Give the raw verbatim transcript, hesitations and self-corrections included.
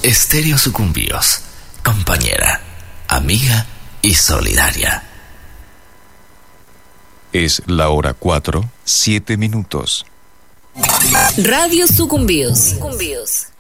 Estéreo Sucumbíos, compañera, amiga y solidaria. Es la hora cuatro, siete minutos. Radio Sucumbíos. Sucumbíos.